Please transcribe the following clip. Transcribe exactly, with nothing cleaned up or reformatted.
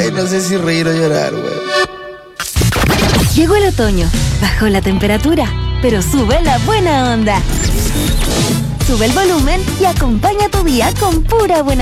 Ay, no sé si reír o llorar, weón. Llegó el otoño, bajó la temperatura, pero sube la buena onda. Sube el volumen y acompaña tu día con pura buena